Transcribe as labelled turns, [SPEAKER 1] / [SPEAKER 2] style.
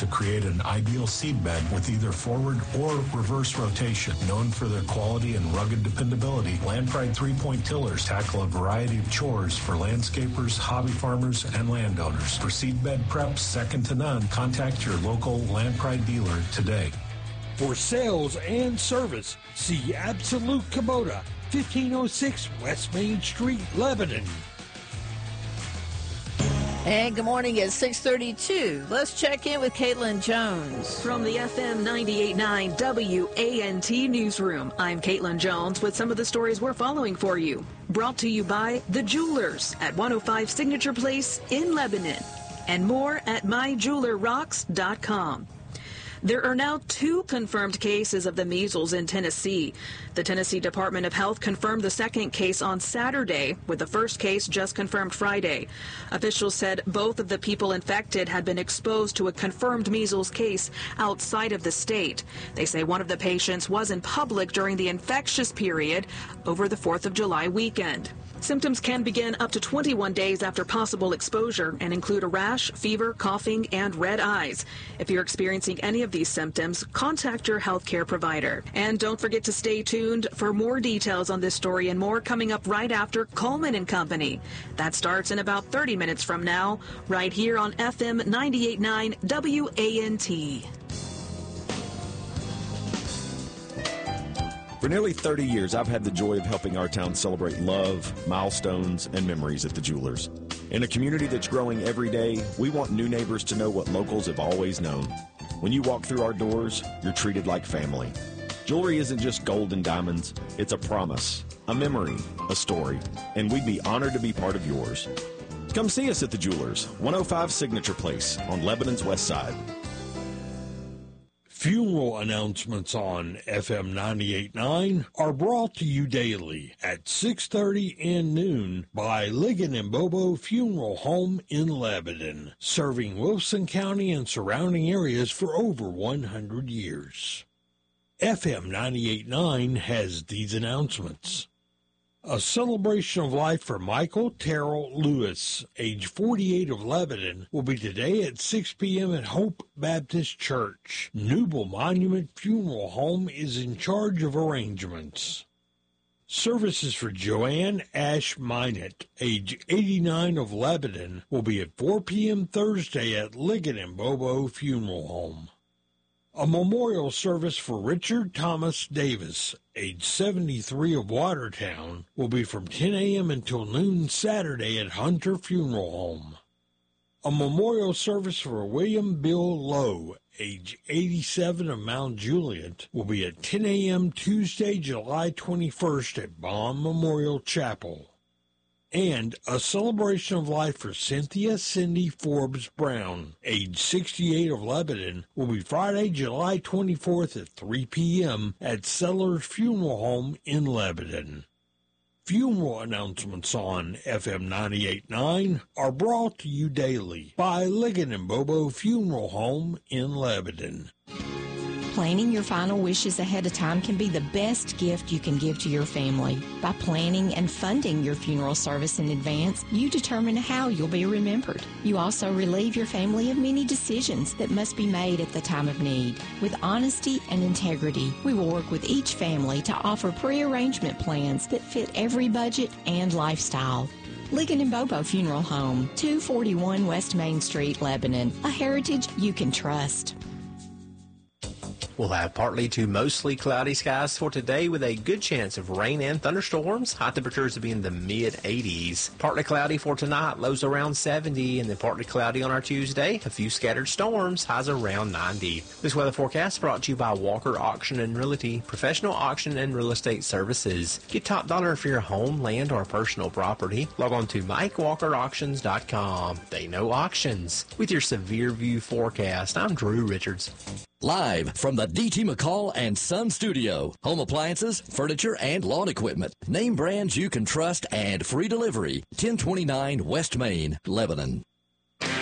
[SPEAKER 1] to create an ideal seed bed with either forward or reverse rotation. Known for their quality and rugged dependability, Landpride 3-point tillers tackle a variety of chores for landscapers, hobby farmers, and landowners. For seed bed preps second to none, contact your local Landpride dealer today.
[SPEAKER 2] For sales and service, see Absolute Kubota, 1506 West Main Street, Lebanon.
[SPEAKER 3] And good morning at 6:32. Let's check in with Caitlin Jones.
[SPEAKER 4] From the FM 98.9 WANT Newsroom, I'm Caitlin Jones with some of the stories we're following for you. Brought to you by The Jewelers at 105 Signature Place in Lebanon. And more at myjewelerrocks.com. There are now 2 confirmed cases of the measles in Tennessee. The Tennessee Department of Health confirmed the second case on Saturday, with the first case just confirmed Friday. Officials said both of the people infected had been exposed to a confirmed measles case outside of the state. They say one of the patients was in public during the infectious period over the 4th of July weekend. Symptoms can begin up to 21 days after possible exposure and include a rash, fever, coughing, and red eyes. If you're experiencing any of these symptoms, contact your healthcare provider. And don't forget to stay tuned for more details on this story and more coming up right after Coleman and Company. That starts in about 30 minutes from now, right here on FM 98.9 WANT.
[SPEAKER 5] For nearly 30 years, I've had the joy of helping our town celebrate love, milestones, and memories at the Jewelers. In a community that's growing every day, we want new neighbors to know what locals have always known. When you walk through our doors, you're treated like family. Jewelry isn't just gold and diamonds, it's a promise, a memory, a story, and we'd be honored to be part of yours. Come see us at the Jewelers, 105 Signature Place on Lebanon's west side.
[SPEAKER 2] Funeral announcements on FM 98.9 are brought to you daily at 6:30 and noon by Ligon and Bobo Funeral Home in Lebanon, serving Wilson County and surrounding areas for over 100 years. FM 98.9 has these announcements. A celebration of life for Michael Terrell Lewis, age 48 of Lebanon, will be today at 6 p.m. at Hope Baptist Church. Newble Monument Funeral Home is in charge of arrangements. Services for Joanne Ash Minot, age 89 of Lebanon, will be at 4 p.m. Thursday at Ligon and Bobo Funeral Home. A memorial service for Richard Thomas Davis, age 73 of Watertown, will be from 10 a.m. until noon Saturday at Hunter Funeral Home. A memorial service for William Bill Lowe, age 87 of Mount Juliet, will be at 10 a.m. Tuesday, July 21st at Baum Memorial Chapel. And a celebration of life for Cynthia Cindy Forbes Brown, age 68 of Lebanon, will be Friday, July 24th at 3 p.m. at Sellers Funeral Home in Lebanon. Funeral announcements on FM 98.9 are brought to you daily by Ligon and Bobo Funeral Home in Lebanon.
[SPEAKER 6] Planning your final wishes ahead of time can be the best gift you can give to your family. By planning and funding your funeral service in advance, you determine how you'll be remembered. You also relieve your family of many decisions that must be made at the time of need. With honesty and integrity, we will work with each family to offer pre-arrangement plans that fit every budget and lifestyle. Ligon and Bobo Funeral Home, 241 West Main Street, Lebanon, a heritage you can trust.
[SPEAKER 7] We'll have partly to mostly cloudy skies for today with a good chance of rain and thunderstorms. High temperatures will be in the mid-80s. Partly cloudy for tonight, lows around 70, and then partly cloudy on our Tuesday. A few scattered storms, highs around 90. This weather forecast brought to you by Walker Auction and Realty, professional auction and real estate services. Get top dollar for your home, land, or personal property. Log on to MikeWalkerAuctions.com. They know auctions. With your Severe View forecast, I'm Drew Richards.
[SPEAKER 8] Live from the D.T. McCall and Son Studio. Home appliances, furniture, and lawn equipment. Name brands you can trust and free delivery. 1029 West Main, Lebanon.